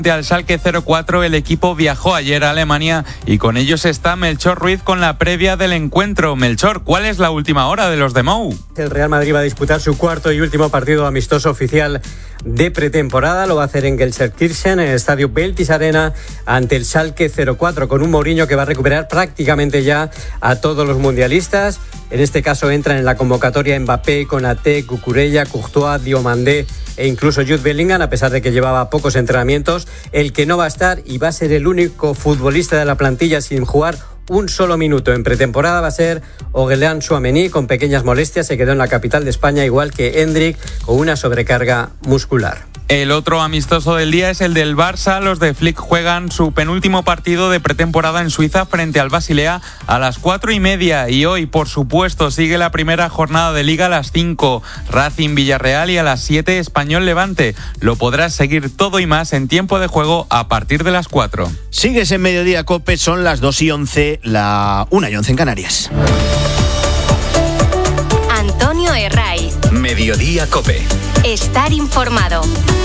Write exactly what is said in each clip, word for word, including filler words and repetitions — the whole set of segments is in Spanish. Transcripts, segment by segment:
Al Schalke cero cuatro, el equipo viajó ayer a Alemania y con ellos está Melchor Ruiz con la previa del encuentro. Melchor, ¿cuál es la última hora de los de Mou? El Real Madrid va a disputar su cuarto y último partido amistoso oficial de pretemporada. Lo va a hacer en Gelsenkirchen, en el estadio Beltis Arena, ante el Schalke cero cuatro, con un Mourinho que va a recuperar prácticamente ya a todos los mundialistas. En este caso entran en la convocatoria Mbappé, Konaté, Cucurella, Courtois, Diomandé e incluso Jude Bellingham, a pesar de que llevaba pocos entrenamientos. El que no va a estar y va a ser el único futbolista de la plantilla sin jugar un solo minuto en pretemporada va a ser Aurélien Tchouaméni, con pequeñas molestias. Se quedó en la capital de España, igual que Endrick, con una sobrecarga muscular. El otro amistoso del día es el del Barça. Los de Flick juegan su penúltimo partido de pretemporada en Suiza frente al Basilea a las cuatro y media. Y hoy, por supuesto, sigue la primera jornada de Liga a las cinco. Racing Villarreal y a las siete Español Levante. Lo podrás seguir todo y más en tiempo de juego a partir de las cuatro. Sigues en Mediodía Cope, son las dos y once, la una y once en Canarias. Antonio Herraiz. Mediodía Cope. Estar informado.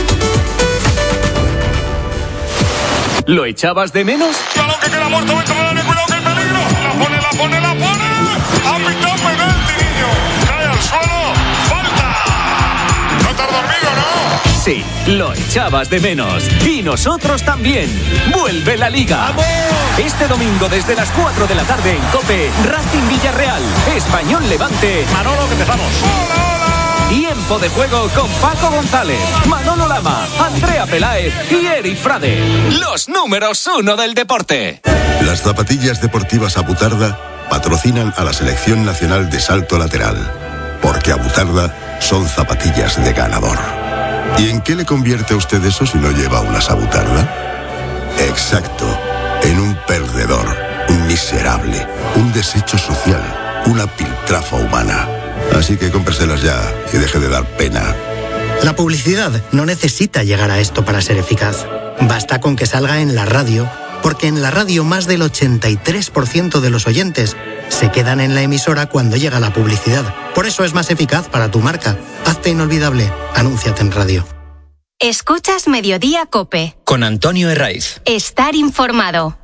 ¿Lo echabas de menos? Balón que queda muerto dentro del área, cuidado que hay peligro. La pone, la pone, la pone. Ha pitado penalti, niño. Cae al suelo. Falta. No te has dormido, ¿no? Sí, lo echabas de menos. Y nosotros también. Vuelve la Liga. ¡Vamos! Este domingo desde las cuatro de la tarde en COPE, Racing Villarreal, Español Levante. Manolo, que empezamos. ¡Hola, hola! Tiempo de juego con Paco González, Manolo Lama, Andrea Peláez y Eric Frade. Los números uno del deporte. Las zapatillas deportivas Abutarda patrocinan a la Selección Nacional de Salto Lateral, porque Abutarda son zapatillas de ganador. ¿Y en qué le convierte a usted eso si no lleva unas Abutarda? Exacto, en un perdedor, un miserable, un desecho social, una piltrafa humana. Así que cómpreselas ya y deje de dar pena. La publicidad no necesita llegar a esto para ser eficaz. Basta con que salga en la radio, porque en la radio más del ochenta y tres por ciento de los oyentes se quedan en la emisora cuando llega la publicidad. Por eso es más eficaz para tu marca. Hazte inolvidable. Anúnciate en radio. Escuchas Mediodía Cope. Con Antonio Herraiz. Estar informado.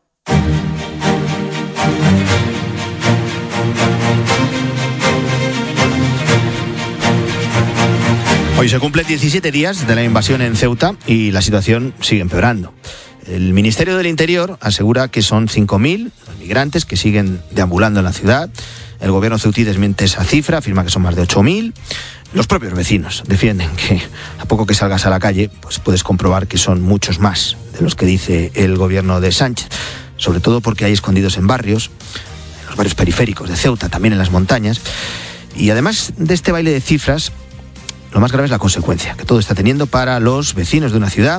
Hoy se cumplen diecisiete días de la invasión en Ceuta y la situación sigue empeorando. El Ministerio del Interior asegura que son cinco mil los migrantes que siguen deambulando en la ciudad. El gobierno ceutí desmiente esa cifra, afirma que son más de ocho mil. Los propios vecinos defienden que a poco que salgas a la calle, pues puedes comprobar que son muchos más de los que dice el gobierno de Sánchez. Sobre todo porque hay escondidos en barrios, en los barrios periféricos de Ceuta, también en las montañas. Y además de este baile de cifras, lo más grave es la consecuencia que todo está teniendo para los vecinos de una ciudad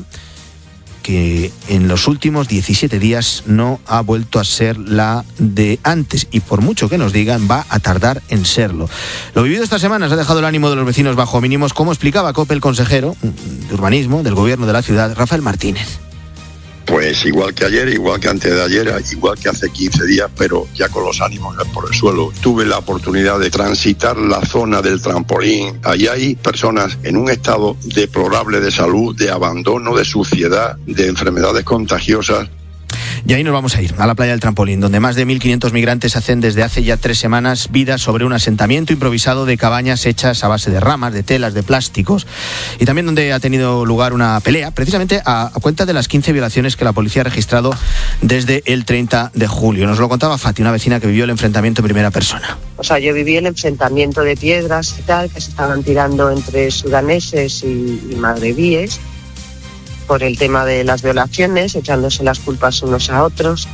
que en los últimos diecisiete días no ha vuelto a ser la de antes y por mucho que nos digan va a tardar en serlo. Lo vivido estas semanas ha dejado el ánimo de los vecinos bajo mínimos, como explicaba COPE el consejero de urbanismo del gobierno de la ciudad, Rafael Martínez. Pues igual que ayer, igual que antes de ayer, igual que hace quince días, pero ya con los ánimos por el suelo. Tuve la oportunidad de transitar la zona del trampolín. Allí hay personas en un estado deplorable de salud, de abandono, de suciedad, de enfermedades contagiosas. Y ahí nos vamos a ir, a la playa del Trampolín, donde más de mil quinientos migrantes hacen desde hace ya tres semanas vida sobre un asentamiento improvisado de cabañas hechas a base de ramas, de telas, de plásticos, y también donde ha tenido lugar una pelea, precisamente a, a cuenta de las quince violaciones que la policía ha registrado desde el treinta de julio. Nos lo contaba Fati, una vecina que vivió el enfrentamiento en primera persona. O sea, yo viví el enfrentamiento de piedras y tal, que se estaban tirando entre sudaneses y, y magrebíes, por el tema de las violaciones, echándose las culpas unos a otros.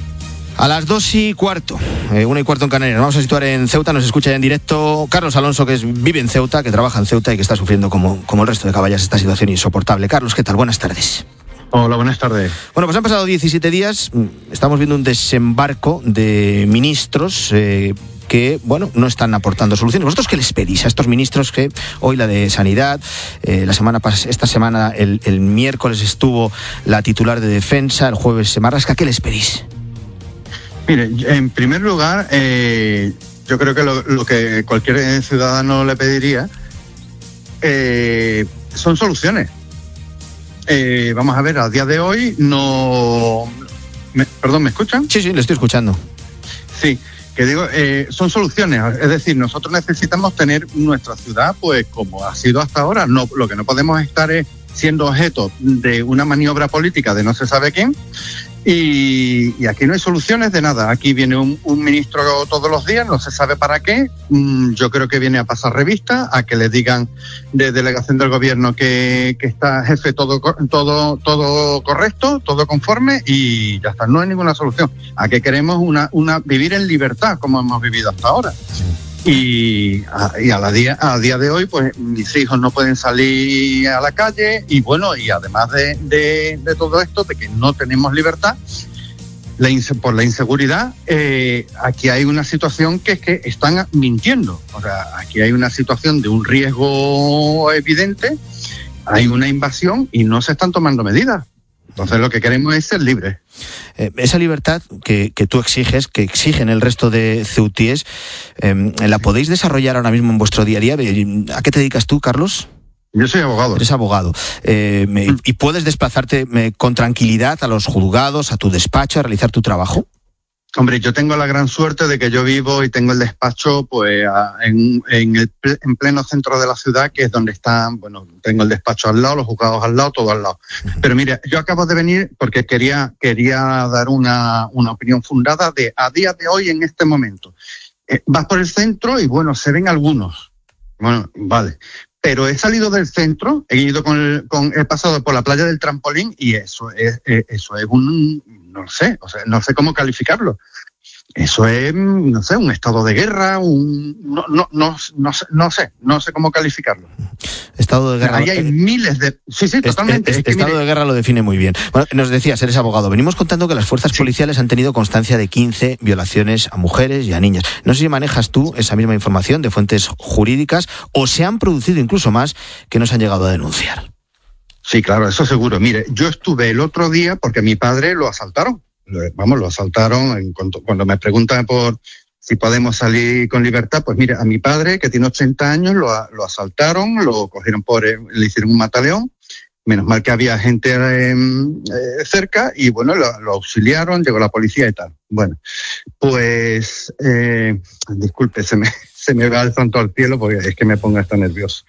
A las dos y cuarto, eh, una y cuarto en Canarias, nos vamos a situar en Ceuta, nos escucha en directo Carlos Alonso, que es, vive en Ceuta, que trabaja en Ceuta y que está sufriendo como, como el resto de caballas esta situación insoportable. Carlos, ¿qué tal? Buenas tardes. Hola, buenas tardes. Bueno, pues han pasado diecisiete días, estamos viendo un desembarco de ministros eh, que, bueno, no están aportando soluciones. ¿Vosotros qué les pedís a estos ministros? Que hoy la de Sanidad, eh, la semana pas- esta semana, el, el miércoles estuvo la titular de Defensa, el jueves se Marrasca, ¿qué les pedís? Mire, en primer lugar, eh, yo creo que lo, lo que cualquier ciudadano le pediría eh, son soluciones. eh, vamos a ver, a día de hoy no... Me, perdón, ¿me escuchan? Sí, sí, le estoy escuchando. Sí, que digo, eh, son soluciones, es decir, nosotros necesitamos tener nuestra ciudad pues como ha sido hasta ahora. No, lo que no podemos estar es siendo objeto de una maniobra política de no se sabe quién, y, y aquí no hay soluciones de nada. Aquí viene un, un ministro todos los días, no se sabe para qué. Mm, yo creo que viene a pasar revista, a que le digan de delegación del gobierno que, que está jefe todo, todo, todo correcto, todo conforme, y ya está, no hay ninguna solución. A que queremos una, una vivir en libertad como hemos vivido hasta ahora. Y a, y a, la día, a día de hoy, pues mis hijos no pueden salir a la calle, y bueno, y además de, de, de todo esto, de que no tenemos libertad, la por la inseguridad, eh, aquí hay una situación que es que están mintiendo. O sea, aquí hay una situación de un riesgo evidente, hay una invasión y no se están tomando medidas. Entonces lo que queremos es ser libres. Eh, esa libertad que, que tú exiges, que exigen el resto de ceutíes, eh, ¿la podéis desarrollar ahora mismo en vuestro día a día? ¿A qué te dedicas tú, Carlos? Yo soy abogado. Eres abogado. Eh, me, ¿Y puedes desplazarte me, con tranquilidad a los juzgados, a tu despacho, a realizar tu trabajo? Hombre, yo tengo la gran suerte de que yo vivo y tengo el despacho pues en, en, el, en pleno centro de la ciudad, que es donde están, bueno, tengo el despacho al lado, los juzgados al lado, todo al lado. Pero mira, yo acabo de venir porque quería quería dar una, una opinión fundada de a día de hoy, en este momento. Eh, vas por el centro y bueno, se ven algunos. Bueno, vale. Pero he salido del centro, he ido con, el, con he pasado por la playa del Trampolín y eso es, eso es un, no sé, o sea, no sé cómo calificarlo. Eso es, no sé, un estado de guerra, un, no, no, no, no sé, no sé, no sé cómo calificarlo. Estado de guerra. Ahí hay miles de... Sí, sí, totalmente. Este, este es que, estado mire... de guerra lo define muy bien. Bueno, nos decías, eres abogado. Venimos contando que las fuerzas sí. policiales han tenido constancia de quince violaciones a mujeres y a niñas. No sé si manejas tú esa misma información de fuentes jurídicas o se han producido incluso más que nos han llegado a denunciar. Sí, claro, eso seguro. Mire, yo estuve el otro día porque a mi padre lo asaltaron. Vamos, lo asaltaron. En cuanto, cuando me preguntan por si podemos salir con libertad, pues mire, a mi padre, que tiene ochenta años, lo, lo asaltaron, lo cogieron por, le hicieron un mataleón. Menos mal que había gente eh, eh, cerca y bueno, lo, lo auxiliaron, llegó la policía y tal. Bueno, pues, eh, disculpe, se me, se me va el santo al cielo porque es que me pongo hasta nervioso.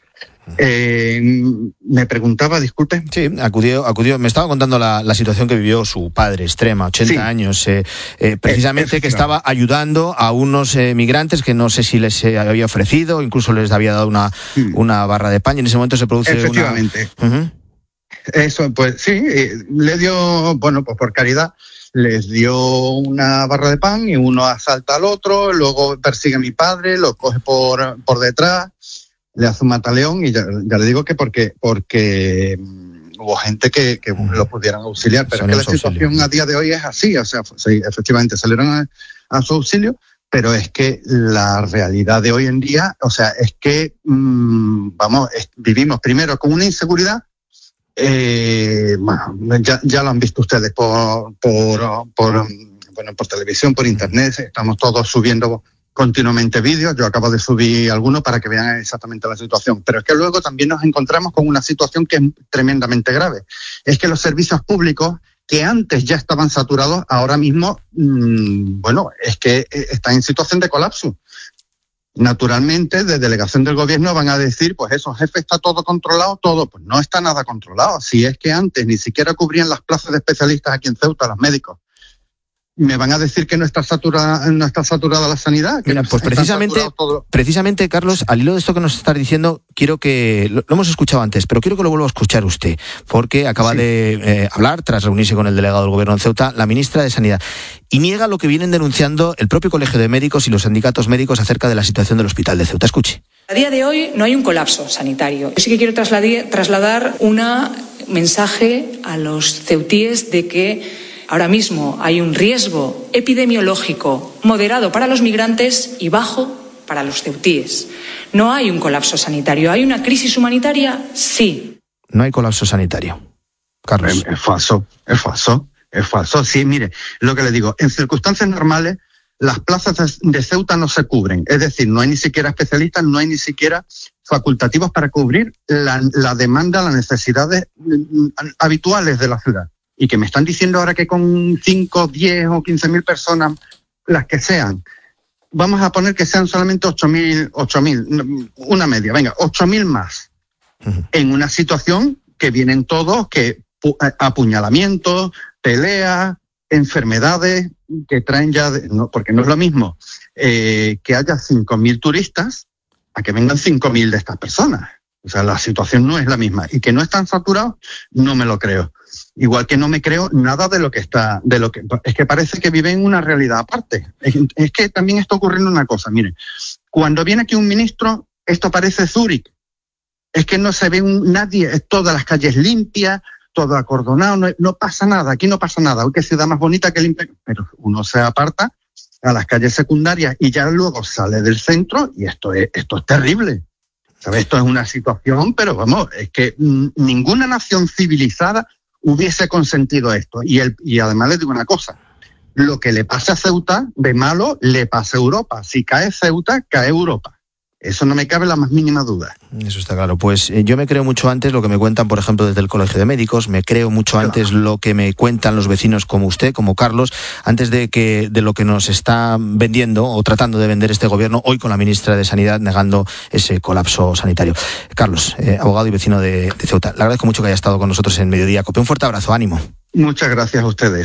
Eh, me preguntaba, disculpe. Sí, acudió, acudió. Me estaba contando la, la situación que vivió su padre, extrema, ochenta sí. años, eh, eh, precisamente es, que estaba ayudando a unos eh, migrantes que no sé si les eh, había ofrecido, incluso les había dado una, sí. una barra de pan y en ese momento se produce Efectivamente. una... Uh-huh. Eso, pues sí, eh, le dio, bueno, pues por caridad, les dio una barra de pan y uno asalta al otro, luego persigue a mi padre, lo coge por, por detrás, le hace un mataleón y ya, ya le digo que porque porque hubo gente que, que lo pudieran auxiliar, pero es que la situación auxilio. A día de hoy es así, o sea, sí, efectivamente salieron a, a su auxilio, pero es que la realidad de hoy en día, o sea, es que mmm, vamos, es, vivimos primero con una inseguridad, eh, bueno, ya, ya lo han visto ustedes por, por, por, bueno, por televisión, por internet, estamos todos subiendo continuamente vídeos, yo acabo de subir algunos para que vean exactamente la situación, pero es que luego también nos encontramos con una situación que es tremendamente grave, es que los servicios públicos que antes ya estaban saturados, ahora mismo, mmm, bueno, es que están en situación de colapso. Naturalmente, de delegación del gobierno van a decir, pues eso, jefe, está todo controlado, todo, pues no está nada controlado, si es que antes ni siquiera cubrían las plazas de especialistas aquí en Ceuta, los médicos. Me van a decir que no está saturada, no está saturada la sanidad. Que Mira, pues precisamente, precisamente, Carlos, al hilo de esto que nos estás diciendo, quiero que, lo, lo hemos escuchado antes, pero quiero que lo vuelva a escuchar usted, porque acaba sí. de eh, hablar, tras reunirse con el delegado del gobierno en Ceuta, la ministra de Sanidad, y niega lo que vienen denunciando el propio Colegio de Médicos y los sindicatos médicos acerca de la situación del hospital de Ceuta. Escuche. A día de hoy no hay un colapso sanitario. Yo sí que quiero trasladar, trasladar un mensaje a los ceutíes de que ahora mismo hay un riesgo epidemiológico moderado para los migrantes y bajo para los ceutíes. No hay un colapso sanitario. ¿Hay una crisis humanitaria? Sí. No hay colapso sanitario. Carlos. Es, es falso, es falso, es falso. Sí, mire, lo que le digo, en circunstancias normales las plazas de, de Ceuta no se cubren. Es decir, no hay ni siquiera especialistas, no hay ni siquiera facultativos para cubrir la, la demanda, las necesidades habituales de la ciudad. Y que me están diciendo ahora que con cinco, diez o quince mil personas, las que sean, vamos a poner que sean solamente ocho mil, ocho mil, una media, venga, ocho mil más. Uh-huh. En una situación que vienen todos, que apuñalamientos, peleas, enfermedades que traen ya, de, no, porque no es lo mismo eh, que haya cinco mil turistas a que vengan cinco mil de estas personas. O sea, la situación no es la misma. Y que no están saturados, no me lo creo. Igual que no me creo nada de lo que está, de lo que, es que parece que viven una realidad aparte. Es, es que también está ocurriendo una cosa, mire, cuando viene aquí un ministro, esto parece Zúrich. Es que no se ve un, nadie, es todas las calles limpias, todo acordonado, no, no pasa nada, aquí no pasa nada. Uy, qué ciudad más bonita que limpia. Pero uno se aparta a las calles secundarias y ya luego sale del centro y esto es, esto es terrible. ¿Sabes? Esto es una situación, pero vamos, es que m- ninguna nación civilizada hubiese consentido esto. Y, el, y además les digo una cosa, lo que le pasa a Ceuta, de malo, le pasa a Europa. Si cae Ceuta, cae Europa. Eso no me cabe la más mínima duda. Eso está claro. Pues eh, yo me creo mucho antes lo que me cuentan, por ejemplo, desde el Colegio de Médicos, me creo mucho claro. antes lo que me cuentan los vecinos como usted, como Carlos, antes de que de lo que nos está vendiendo o tratando de vender este gobierno hoy con la ministra de Sanidad negando ese colapso sanitario. Carlos, eh, abogado y vecino de, de Ceuta, le agradezco mucho que haya estado con nosotros en Mediodía Cope. Un fuerte abrazo, ánimo. Muchas gracias a ustedes.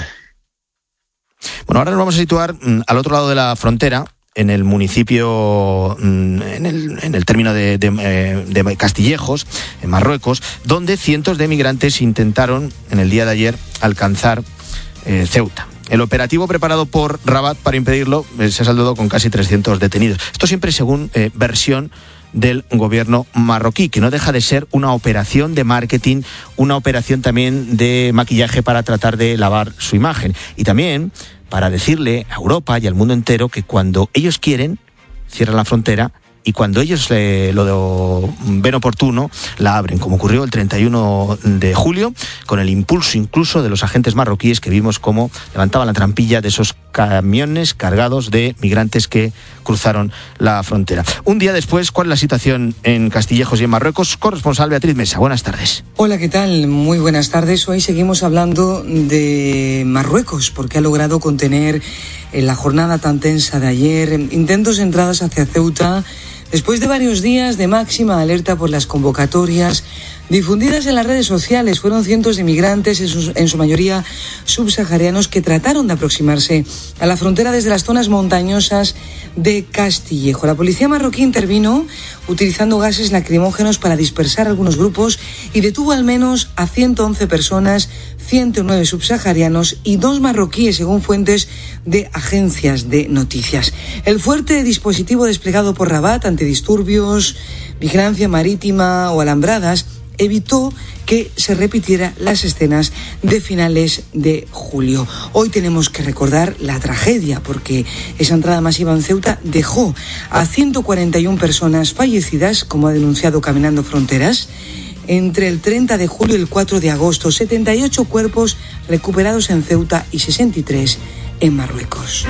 Bueno, ahora nos vamos a situar mm, al otro lado de la frontera, en el municipio, en el, en el término de, de, de Castillejos, en Marruecos, donde cientos de migrantes intentaron en el día de ayer alcanzar eh, Ceuta. El operativo preparado por Rabat para impedirlo eh, se ha saldado con casi trescientos detenidos. Esto siempre según eh, versión del gobierno marroquí, que no deja de ser una operación de marketing, una operación también de maquillaje para tratar de lavar su imagen. Y también para decirle a Europa y al mundo entero que cuando ellos quieren, cierran la frontera y cuando ellos eh, lo ven oportuno, la abren, como ocurrió el treinta y uno de julio, con el impulso incluso de los agentes marroquíes que vimos cómo levantaban la trampilla de esos camiones cargados de migrantes que cruzaron la frontera. Un día después, ¿cuál es la situación en Castillejos y en Marruecos? Corresponsal Beatriz Mesa, buenas tardes. Hola, ¿qué tal? Muy buenas tardes. Hoy seguimos hablando de Marruecos, porque ha logrado contener en la jornada tan tensa de ayer intentos de entradas hacia Ceuta, después de varios días de máxima alerta por las convocatorias difundidas en las redes sociales. Fueron cientos de migrantes, en su, en su mayoría subsaharianos, que trataron de aproximarse a la frontera desde las zonas montañosas de Castillejo. La policía marroquí intervino utilizando gases lacrimógenos para dispersar algunos grupos y detuvo al menos a ciento once personas, ciento nueve subsaharianos y dos marroquíes, según fuentes de agencias de noticias. El fuerte dispositivo desplegado por Rabat, antidisturbios, vigilancia marítima o alambradas, evitó que se repitiera las escenas de finales de julio. Hoy tenemos que recordar la tragedia, porque esa entrada masiva en Ceuta dejó a ciento cuarenta y una personas fallecidas, como ha denunciado Caminando Fronteras, entre el treinta de julio y el cuatro de agosto, setenta y ocho cuerpos recuperados en Ceuta y sesenta y tres en Marruecos.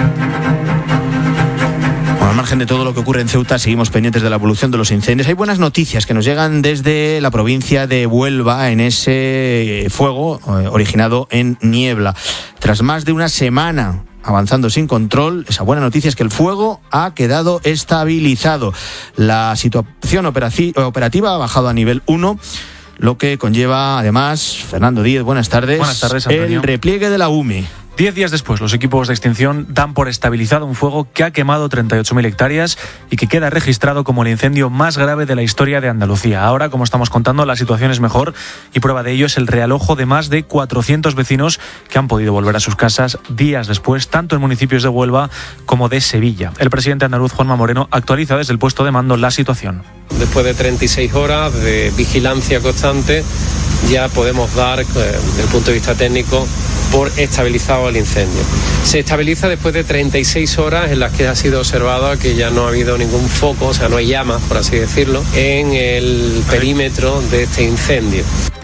Bueno, al margen de todo lo que ocurre en Ceuta, seguimos pendientes de la evolución de los incendios. Hay buenas noticias que nos llegan desde la provincia de Huelva en ese fuego eh, originado en Niebla. Tras más de una semana avanzando sin control, esa buena noticia es que el fuego ha quedado estabilizado. La situación operativa ha bajado a nivel uno, lo que conlleva además, Fernando Díez, buenas tardes, buenas tardes, Antonio. El repliegue de la U M E. Diez días después, los equipos de extinción dan por estabilizado un fuego que ha quemado treinta y ocho mil hectáreas y que queda registrado como el incendio más grave de la historia de Andalucía. Ahora, como estamos contando, la situación es mejor y prueba de ello es el realojo de más de cuatrocientos vecinos que han podido volver a sus casas días después, tanto en municipios de Huelva como de Sevilla. El presidente andaluz, Juanma Moreno, actualiza desde el puesto de mando la situación. Después de treinta y seis horas de vigilancia constante, ya podemos dar, eh, desde el punto de vista técnico, por estabilizado el incendio. Se estabiliza después de treinta y seis horas en las que ha sido observado que ya no ha habido ningún foco, o sea, no hay llamas, por así decirlo, en el perímetro de este incendio.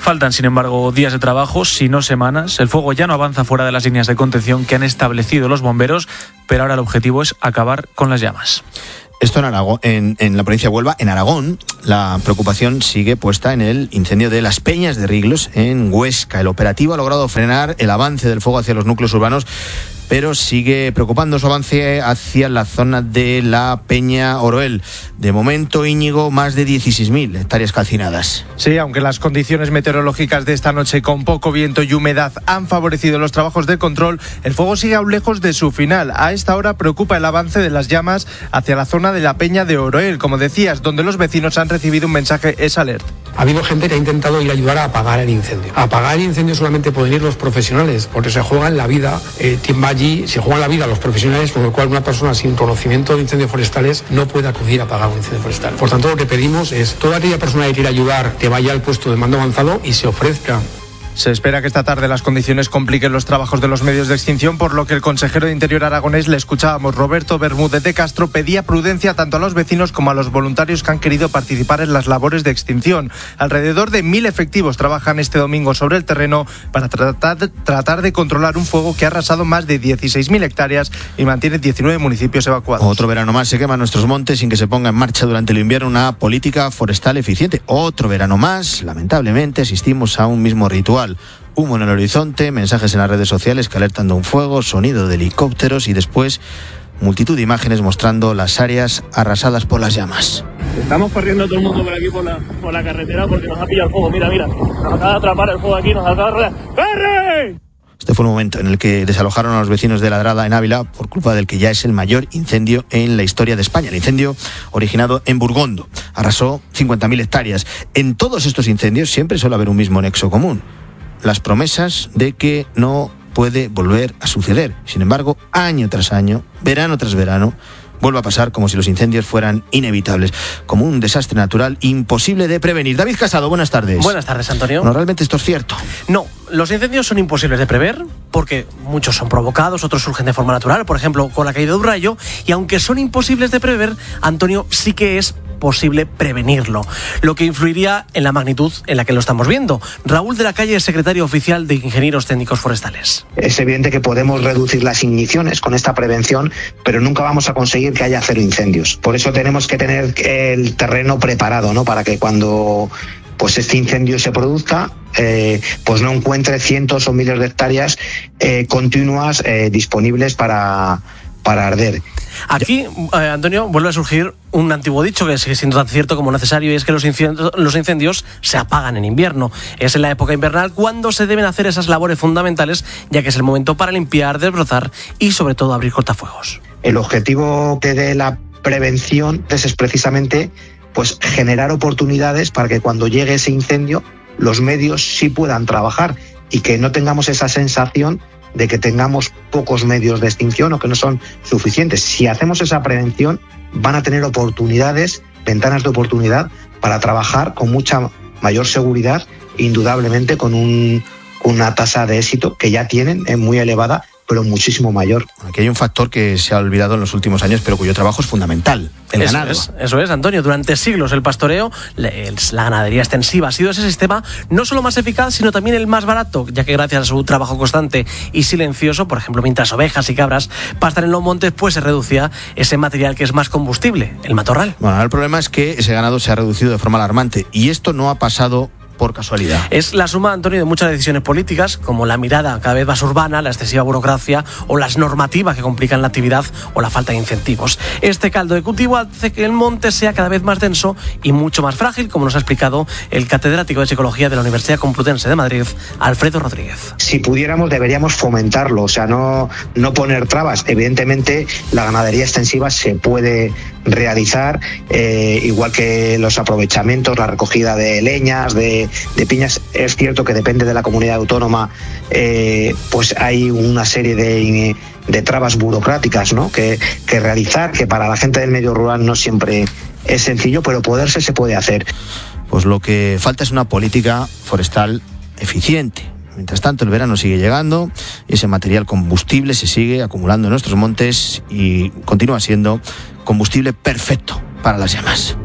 Faltan, sin embargo, días de trabajo, si no semanas. El fuego ya no avanza fuera de las líneas de contención que han establecido los bomberos, pero ahora el objetivo es acabar con las llamas. Esto en, Aragón, en, en la provincia de Huelva. En Aragón, la preocupación sigue puesta en el incendio de Las Peñas de Riglos, en Huesca. El operativo ha logrado frenar el avance del fuego hacia los núcleos urbanos, pero sigue preocupando su avance hacia la zona de la Peña Oroel. De momento, Íñigo, más de dieciséis mil hectáreas calcinadas. Sí, aunque las condiciones meteorológicas de esta noche con poco viento y humedad han favorecido los trabajos de control, el fuego sigue aún lejos de su final. A esta hora preocupa el avance de las llamas hacia la zona de la Peña de Oroel, como decías, donde los vecinos han recibido un mensaje S Alert. Ha habido gente que ha intentado ir a ayudar a apagar el incendio. A apagar el incendio solamente pueden ir los profesionales, porque se juegan la vida. Eh, quien va allí, se juegan la vida los profesionales, con lo cual una persona sin conocimiento de incendios forestales no puede acudir a apagar un incendio forestal. Por tanto, lo que pedimos es toda aquella persona que quiera ayudar, que vaya al puesto de mando avanzado y se ofrezca. Se espera que esta tarde las condiciones compliquen los trabajos de los medios de extinción, por lo que el consejero de Interior aragonés, le escuchábamos, Roberto Bermúdez de Castro, pedía prudencia tanto a los vecinos como a los voluntarios que han querido participar en las labores de extinción. Alrededor de mil efectivos trabajan este domingo sobre el terreno para tratar, tratar de controlar un fuego que ha arrasado más de dieciséis mil hectáreas y mantiene diecinueve municipios evacuados. Otro verano más se queman nuestros montes sin que se ponga en marcha durante el invierno una política forestal eficiente. Otro verano más, lamentablemente, asistimos a un mismo ritual. Humo en el horizonte, mensajes en las redes sociales que alertan de un fuego, sonido de helicópteros y después multitud de imágenes mostrando las áreas arrasadas por las llamas. Estamos corriendo todo el mundo por aquí por la, por la carretera porque nos ha pillado el fuego. Mira, mira, nos acaba de atrapar el fuego aquí, nos acaba de rodear. ¡Corre! Este fue el momento en el que desalojaron a los vecinos de Ladrada en Ávila por culpa del que ya es el mayor incendio en la historia de España. El incendio originado en Burgondo arrasó cincuenta mil hectáreas. En todos estos incendios siempre suele haber un mismo nexo común: las promesas de que no puede volver a suceder. Sin embargo, año tras año, verano tras verano, vuelve a pasar como si los incendios fueran inevitables, como un desastre natural imposible de prevenir. David Casado, buenas tardes. Buenas tardes, Antonio. Bueno, realmente esto es cierto. No, los incendios son imposibles de prever porque muchos son provocados, otros surgen de forma natural, por ejemplo, con la caída de un rayo, y aunque son imposibles de prever, Antonio, sí que es posible prevenirlo, lo que influiría en la magnitud en la que lo estamos viendo. Raúl de la Calle es secretario oficial de Ingenieros Técnicos Forestales. Es evidente que podemos reducir las igniciones con esta prevención, pero nunca vamos a conseguir que haya cero incendios. Por eso tenemos que tener el terreno preparado, ¿no? Para que cuando pues este incendio se produzca, eh, pues no encuentre cientos o miles de hectáreas eh, continuas eh, disponibles para, para arder. Aquí, eh, Antonio, vuelve a surgir un antiguo dicho que sigue siendo tan cierto como necesario, y es que los incendios, los incendios se apagan en invierno. Es en la época invernal cuando se deben hacer esas labores fundamentales, ya que es el momento para limpiar, desbrozar y sobre todo abrir cortafuegos. El objetivo de la prevención es precisamente pues generar oportunidades para que cuando llegue ese incendio los medios sí puedan trabajar y que no tengamos esa sensación de que tengamos pocos medios de extinción o que no son suficientes. Si hacemos esa prevención, van a tener oportunidades, ventanas de oportunidad para trabajar con mucha mayor seguridad, indudablemente con un, una tasa de éxito que ya tienen, es muy elevada, pero muchísimo mayor. Aquí hay un factor que se ha olvidado en los últimos años, pero cuyo trabajo es fundamental: el eso ganado. Es, eso es, Antonio. Durante siglos el pastoreo, la ganadería extensiva, ha sido ese sistema no solo más eficaz, sino también el más barato, ya que gracias a su trabajo constante y silencioso, por ejemplo, mientras ovejas y cabras pastan en los montes, pues se reducía ese material que es más combustible, el matorral. Bueno, el problema es que ese ganado se ha reducido de forma alarmante, y esto no ha pasado por casualidad. Es la suma, Antonio, de muchas decisiones políticas, como la mirada cada vez más urbana, la excesiva burocracia o las normativas que complican la actividad o la falta de incentivos. Este caldo de cultivo hace que el monte sea cada vez más denso y mucho más frágil, como nos ha explicado el catedrático de Psicología de la Universidad Complutense de Madrid, Alfredo Rodríguez. Si pudiéramos, deberíamos fomentarlo, o sea, no, no poner trabas. Evidentemente, la ganadería extensiva se puede realizar, eh, igual que los aprovechamientos, la recogida de leñas, de de piñas. Es cierto que depende de la comunidad autónoma, eh, pues hay una serie de, de trabas burocráticas, ¿no? que, que realizar, que para la gente del medio rural no siempre es sencillo, pero poderse se puede hacer. Pues lo que falta es una política forestal eficiente. Mientras tanto, el verano sigue llegando y ese material combustible se sigue acumulando en nuestros montes y continúa siendo combustible perfecto para las llamas.